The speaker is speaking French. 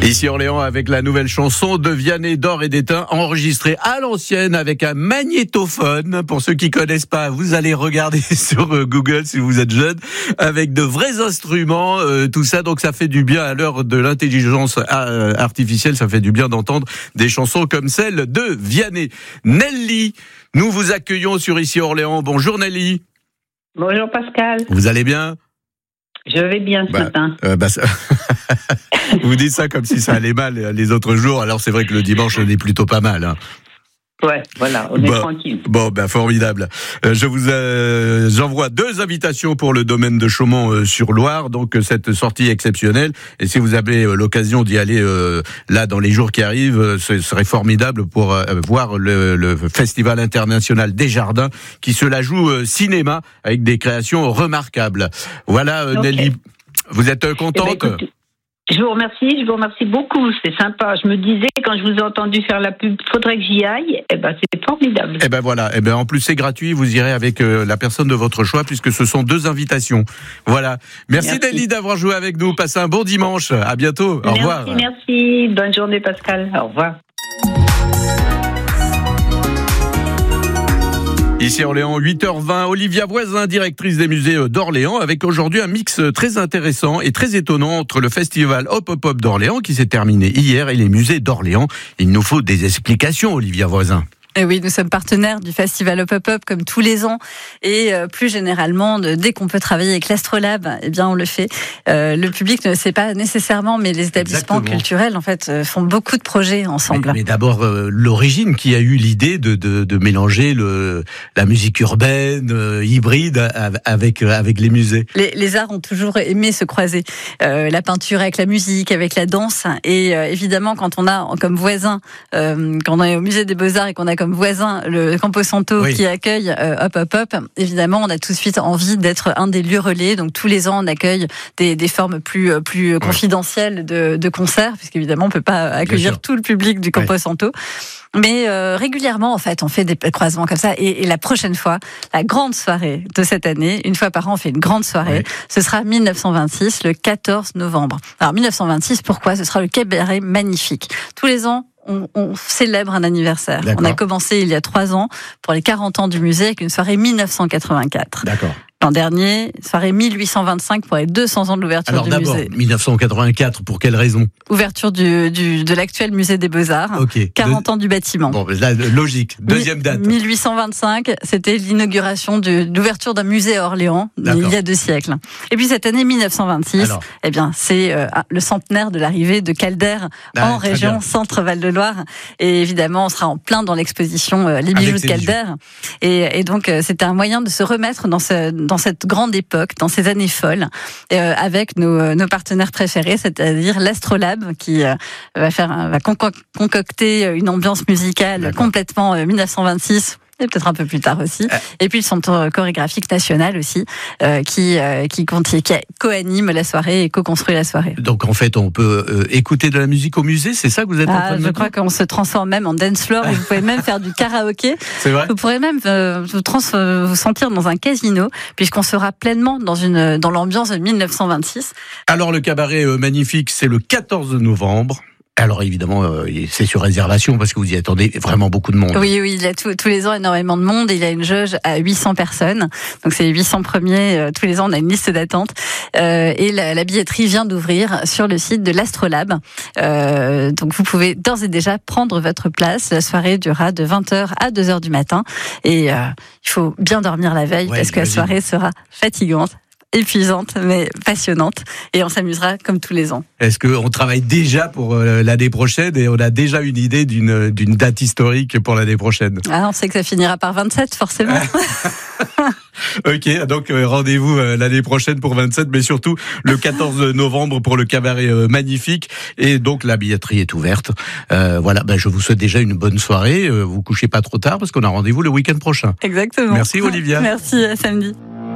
Ici Orléans avec la nouvelle chanson de Vianney d'Or et d'Étain, enregistrée à l'ancienne avec un magnétophone. Pour ceux qui connaissent pas, vous allez regarder sur Google si vous êtes jeune, avec de vrais instruments, tout ça. Donc ça fait du bien à l'heure de l'intelligence artificielle, ça fait du bien d'entendre des chansons comme celle de Vianney. Nelly, nous vous accueillons sur Ici Orléans. Bonjour Nelly. Bonjour Pascal. Vous allez bien ? Je vais bien ce matin. Vous dites ça comme si ça allait mal les autres jours. Alors c'est vrai que le dimanche on est plutôt pas mal. Hein. Ouais, voilà, on est tranquille. Formidable. Je vous j'envoie 2 invitations pour le domaine de Chaumont-sur-Loire, donc cette sortie exceptionnelle. Et si vous avez l'occasion d'y aller là dans les jours qui arrivent, ce serait formidable pour voir le Festival international des jardins qui se la joue cinéma avec des créations remarquables. Voilà, okay. Nelly, vous êtes contente ? Je vous remercie beaucoup, c'est sympa. Je me disais, quand je vous ai entendu faire la pub, faudrait que j'y aille, c'est formidable. Voilà, en plus c'est gratuit, vous irez avec la personne de votre choix, puisque ce sont 2 invitations. Voilà. Merci. Nelly d'avoir joué avec nous, passez un bon dimanche, à bientôt, au revoir. Merci, bonne journée Pascal, au revoir. Ici Orléans, 8h20, Olivia Voisin, directrice des musées d'Orléans, avec aujourd'hui un mix très intéressant et très étonnant entre le festival Hop Hop Hop d'Orléans qui s'est terminé hier et les musées d'Orléans. Il nous faut des explications, Olivia Voisin. Et oui, nous sommes partenaires du festival Hop Hop Hop comme tous les ans et plus généralement, dès qu'on peut travailler avec l'Astrolabe, on le fait. Le public ne le sait pas nécessairement, mais les établissements culturels en fait font beaucoup de projets ensemble. Mais d'abord l'origine qui a eu l'idée de mélanger la musique urbaine hybride avec les musées. Les arts ont toujours aimé se croiser. La peinture avec la musique, avec la danse et évidemment quand on a comme voisin, quand on est au musée des Beaux-Arts et qu'on a comme voisin le Camposanto qui accueille Hop Hop Hop, évidemment on a tout de suite envie d'être un des lieux relais, donc tous les ans on accueille des formes plus confidentielles de concerts, puisqu'évidemment on peut pas accueillir tout le public du Camposanto. Mais régulièrement, en fait, on fait des croisements comme ça. Et la prochaine fois, la grande soirée de cette année, une fois par an, on fait une grande soirée. Ce sera 1926, le 14 novembre. Alors 1926, pourquoi ? Ce sera le cabaret magnifique. Tous les ans, on célèbre un anniversaire. D'accord. On a commencé il y a 3 ans pour les 40 ans du musée avec une soirée 1984. D'accord. L'an dernier, soirée 1825 pour les 200 ans de l'ouverture du musée. Alors d'abord, 1984, pour quelle raison ? Ouverture de l'actuel musée des Beaux-Arts, 40 ans du bâtiment. Bon, là, logique. Deuxième date. 1825, c'était l'inauguration de l'ouverture d'un musée à Orléans, il y a 2 siècles. Et puis cette année, 1926, c'est le centenaire de l'arrivée de Calder en région Centre-Val de Loire. Et évidemment, on sera en plein dans l'exposition Les bijoux de Calder. Et donc, c'était un moyen de se remettre dans cette grande époque, dans ces années folles, avec nos partenaires préférés, c'est-à-dire l'Astrolabe, qui va concocter une ambiance musicale complètement 1926. Et peut-être un peu plus tard aussi. Et puis le Centre chorégraphique national aussi, qui co-anime la soirée et co-construit la soirée. Donc en fait, on peut écouter de la musique au musée, c'est ça que vous êtes en train de dire ? Je crois qu'on se transforme même en dance floor et vous pouvez même faire du karaoké. C'est vrai ? Vous pourrez même vous sentir dans un casino, puisqu'on sera pleinement dans l'ambiance de 1926. Alors le cabaret magnifique, c'est le 14 novembre. Alors évidemment, c'est sur réservation parce que vous y attendez vraiment beaucoup de monde. Oui, il y a tous les ans énormément de monde et il y a une jauge à 800 personnes. Donc c'est les 800 premiers. Tous les ans, on a une liste d'attente. Et la billetterie vient d'ouvrir sur le site de l'Astrolabe. Donc vous pouvez d'ores et déjà prendre votre place. La soirée durera de 20h à 2h du matin. Et il faut bien dormir la veille parce que la soirée sera fatigante, épuisante mais passionnante et on s'amusera comme tous les ans. Est-ce qu'on travaille déjà pour l'année prochaine et on a déjà une idée d'une date historique pour l'année prochaine ? On sait que ça finira par 27 forcément. Ok, donc rendez-vous l'année prochaine pour 27, mais surtout le 14 novembre pour le cabaret magnifique. Et donc la billetterie est ouverte. Je vous souhaite déjà une bonne soirée. Vous couchez pas trop tard parce qu'on a rendez-vous le week-end prochain. Exactement. Merci Olivia. Merci, à samedi.